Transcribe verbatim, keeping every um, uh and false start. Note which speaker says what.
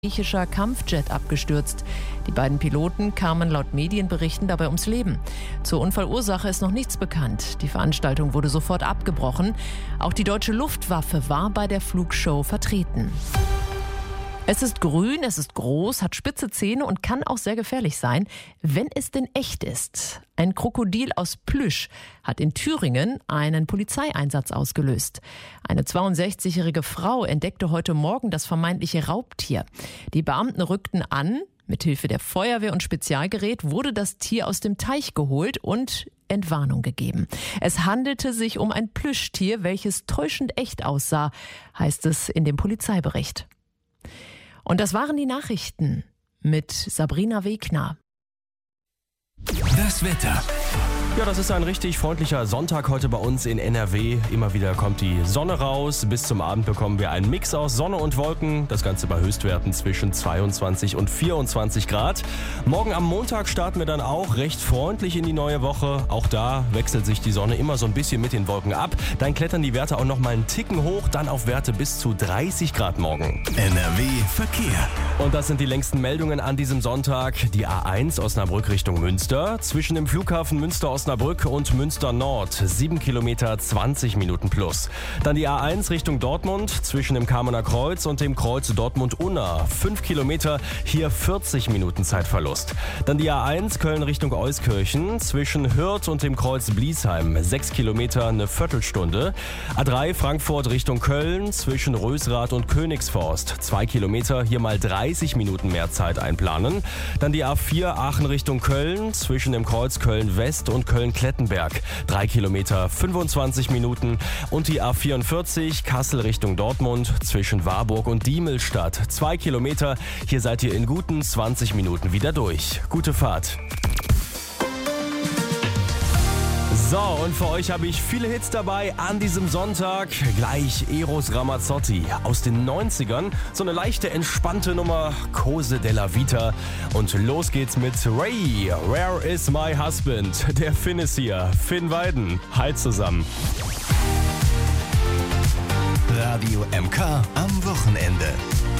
Speaker 1: griechischer Kampfjet abgestürzt. Die beiden Piloten kamen laut Medienberichten dabei ums Leben. Zur Unfallursache ist noch nichts bekannt. Die Veranstaltung wurde sofort abgebrochen. Auch die deutsche Luftwaffe war bei der Flugshow vertreten. Es ist grün, es ist groß, hat spitze Zähne und kann auch sehr gefährlich sein, wenn es denn echt ist. Ein Krokodil aus Plüsch hat in Thüringen einen Polizeieinsatz ausgelöst. Eine zweiundsechzigjährige Frau entdeckte heute Morgen das vermeintliche Raubtier. Die Beamten rückten an. Mithilfe der Feuerwehr und Spezialgerät wurde das Tier aus dem Teich geholt und Entwarnung gegeben. Es handelte sich um ein Plüschtier, welches täuschend echt aussah, heißt es in dem Polizeibericht. Und das waren die Nachrichten mit Sabrina Wegner.
Speaker 2: Das Wetter.
Speaker 3: Ja, das ist ein richtig freundlicher Sonntag heute bei uns in N R W. Immer wieder kommt die Sonne raus. Bis zum Abend bekommen wir einen Mix aus Sonne und Wolken. Das Ganze bei Höchstwerten zwischen zweiundzwanzig und vierundzwanzig Grad. Morgen am Montag starten wir dann auch recht freundlich in die neue Woche. Auch da wechselt sich die Sonne immer so ein bisschen mit den Wolken ab. Dann klettern die Werte auch noch mal einen Ticken hoch. Dann auf Werte bis zu dreißig Grad morgen.
Speaker 2: N R W Verkehr.
Speaker 3: Und das sind die längsten Meldungen an diesem Sonntag. Die A eins Osnabrück Richtung Münster. Zwischen dem Flughafen Münster Osnabrück und Münster Nord, sieben Kilometer, zwanzig Minuten plus. Dann die A eins Richtung Dortmund, zwischen dem Kamener Kreuz und dem Kreuz Dortmund-Unna, fünf Kilometer, hier vierzig Minuten Zeitverlust. Dann die A eins Köln Richtung Euskirchen, zwischen Hürth und dem Kreuz Bliesheim, sechs Kilometer, eine Viertelstunde. A drei Frankfurt Richtung Köln, zwischen Rösrath und Königsforst, zwei Kilometer, hier mal dreißig Minuten mehr Zeit einplanen. Dann die A vier Aachen Richtung Köln, zwischen dem Kreuz Köln-West und Köln-Klettenberg, drei Kilometer, fünfundzwanzig Minuten. Und die A vierundvierzig Kassel Richtung Dortmund, zwischen Warburg und Diemelstadt, zwei Kilometer. Hier seid ihr in guten zwanzig Minuten wieder durch. Gute Fahrt. So, und für euch habe ich viele Hits dabei an diesem Sonntag. Gleich Eros Ramazzotti aus den neunzigern. So eine leichte, entspannte Nummer, Cose della Vita. Und los geht's mit Ray, Where is my husband? Der Finn ist hier, Finn Weiden. Hi zusammen.
Speaker 2: Radio M K am Wochenende.